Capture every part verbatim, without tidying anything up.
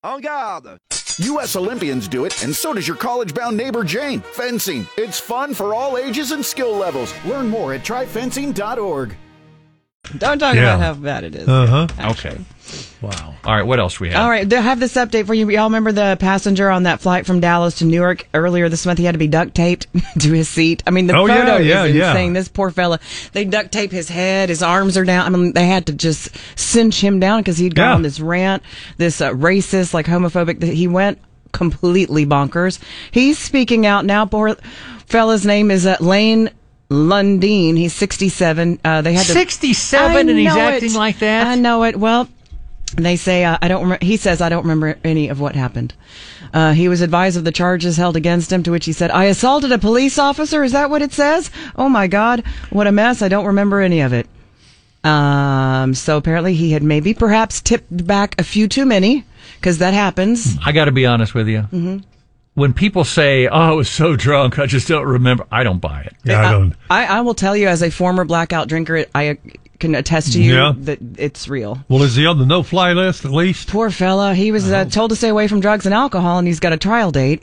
En garde! U S Olympians do it, and so does your college-bound neighbor Jane. Fencing. It's fun for all ages and skill levels. Learn more at try fencing dot org. Don't talk Yeah. about how bad it is. Uh-huh. Okay. Wow. All right, what else do we have? All right, I have this update for you. Y'all remember the passenger on that flight from Dallas to Newark earlier this month? He had to be duct taped to his seat. I mean, the Oh, photo yeah, yeah, is yeah. insane. This poor fella, they duct tape his head, his arms are down. I mean, they had to just cinch him down because he'd gone Yeah. on this rant, this uh, racist, like homophobic. He went completely bonkers. He's speaking out now. Poor fella's name is uh, Lane Lundeen. He's sixty-seven. Uh, they had to, sixty-seven I and he's know acting it. like that? I know it. Well, they say uh, I don't. Rem- he says I don't remember any of what happened. Uh, he was advised of the charges held against him, to which he said, "I assaulted a police officer." Is that what it says? Oh my God, what a mess! I don't remember any of it. Um. So apparently he had maybe perhaps tipped back a few too many, because that happens. I got to be honest with you. Mm-hmm. When people say, "Oh, I was so drunk, I just don't remember," I don't buy it. Yeah, I don't. I, I will tell you, as a former blackout drinker, I can attest to you Yeah. that it's real. Well, is he on the no-fly list at least? Poor fella. He was uh, told to stay away from drugs and alcohol, and he's got a trial date.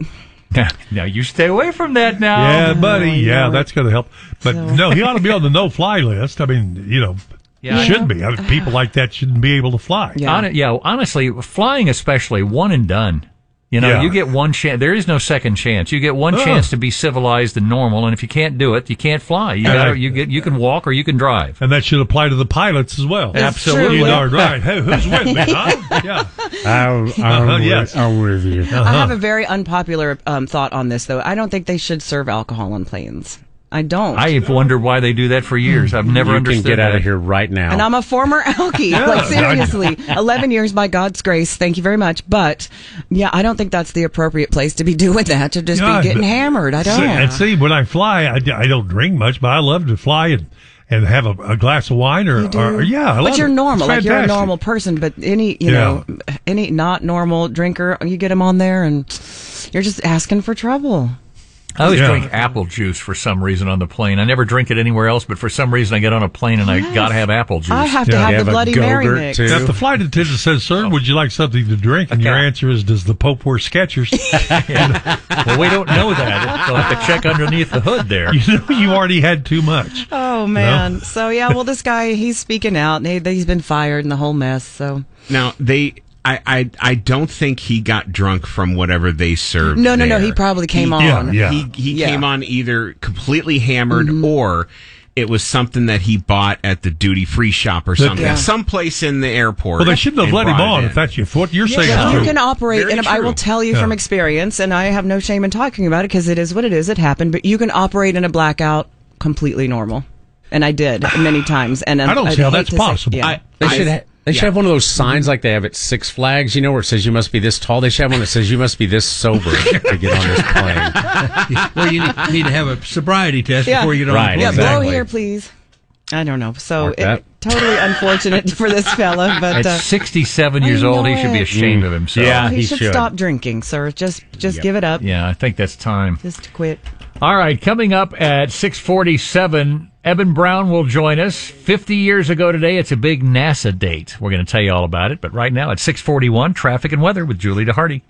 Now you stay away from that now. Yeah, buddy. I Yeah, know that's going to help. But So- no, he ought to be on the no-fly list. I mean, you know, Yeah. should be. I mean, people like that shouldn't be able to fly. Yeah. Hon- yeah, honestly, flying especially, one and done. You know, Yeah. you get one chance. There is no second chance. You get one Oh. chance to be civilized and normal, and if you can't do it, you can't fly. You, And gotta, I- you get you can walk or you can drive. And that should apply to the pilots as well. Absolutely. You darn right. Hey, who's with me, huh? Yeah. I'm, I'm, Uh-huh, with, yes. I'm with you. I have a very unpopular um, thought on this, though. I don't think they should serve alcohol on planes. I don't. I've wondered why they do that for years. I've never You understood can get out that. of here right now. and I'm a former alkie. Like, seriously. eleven years by God's grace. Thank you very much. But, yeah, I don't think that's the appropriate place to be doing that, to just Yeah, be getting but- hammered. I don't. See, and see, when I fly, I, I don't drink much, but I love to fly and, and have a, a glass of wine or, You do? or yeah, I love but you're it. normal. It's Like, you're a fantastic. normal person. But any, you Yeah. know, any not normal drinker, you get them on there and you're just asking for trouble. I always Yeah. drink apple juice for some reason on the plane. I never drink it anywhere else, but for some reason I get on a plane and I gotta have apple juice. I have to Yeah. have You the have a Bloody Mary Go-Gurt, mix. too. Now, if the flight attendant says, "Sir, would you like something to drink?" and your Okay. answer is, "Does the Pope wear Skechers?" Well, we don't know that. So I'll have to check underneath the hood there. you know you already had too much. Oh, man. So, yeah, well, this guy, he's speaking out. And he, he's been fired and the whole mess. So, Now they, I, I, I don't think he got drunk from whatever they served. no, no, no. there. He probably came He- on. Yeah, yeah. He he Yeah. came on either completely hammered or it was something that he bought at the duty free shop or something, Yeah. someplace in the airport. Well, they shouldn't have and let him brought it on in. if that's your foot. You're saying Yeah, it's you true. can operate, Very and I true. will tell you from Yeah. experience, and I have no shame in talking about it because it is what it is. It happened, but you can operate in a blackout completely normal, and I did many times. And I don't I'd see how hate that's to say- possible. yeah. I- They I- should ha- they should yeah. have one of those signs like they have at Six Flags, you know, where it says you must be this tall. They should have one that says you must be this sober to get on this plane. Well, you need, need to have a sobriety test Yeah. before you get on Right, the yeah, plane. blow exactly. here, please. I don't know. So Mark it, that. totally unfortunate for this fella, but At uh, sixty-seven years I old, he know should be it. ashamed of himself. Yeah. he, he should, should. stop drinking, sir. Just, just give it up. Yeah, I think that's time. Just quit. All right, coming up at six forty-seven, Eben Brown will join us. fifty years ago today, it's a big NASA date. We're going to tell you all about it. But right now, at six forty-one, traffic and weather with Julie DeHardy.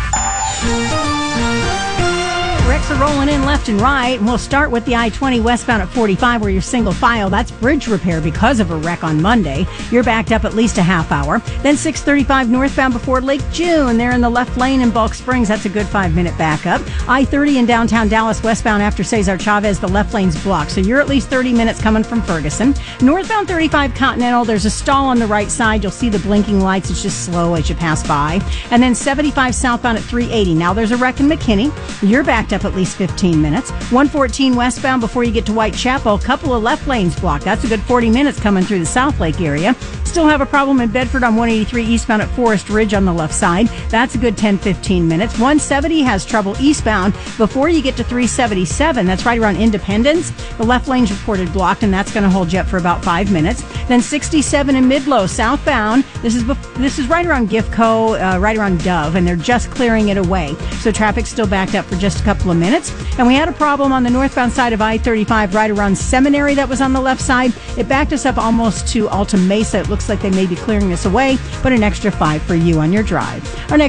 Wrecks are rolling in left and right, and we'll start with the I twenty westbound at forty-five where you're single file. That's bridge repair because of a wreck on Monday. You're backed up at least a half hour. Then six thirty-five northbound before Lake June. They're in the left lane in Bulk Springs. That's a good five-minute backup. I thirty in downtown Dallas westbound after Cesar Chavez, the left lane's blocked. So you're at least thirty minutes coming from Ferguson. Northbound thirty-five Continental, there's a stall on the right side. You'll see the blinking lights. It's just slow as you pass by. And then seventy-five southbound at three eighty. Now there's a wreck in McKinney. You're backed up at least fifteen minutes. one fourteen westbound before you get to Whitechapel. A couple of left lanes blocked. That's a good forty minutes coming through the South Lake area. Still have a problem in Bedford on one eighty-three eastbound at Forest Ridge on the left side. That's a good ten fifteen minutes. one seventy has trouble eastbound before you get to three seventy-seven. That's right around Independence. The left lane's reported blocked, and that's going to hold you up for about five minutes. Then sixty-seven in Midlow southbound. This is bef- this is right around Gifco, uh, right around Dove, and they're just clearing it away. So traffic's still backed up for just a couple of minutes. And we had a problem on the northbound side of I thirty-five right around Seminary that was on the left side. It backed us up almost to Alta Mesa. It looks like they may be clearing this away, but an extra five for you on your drive. Our next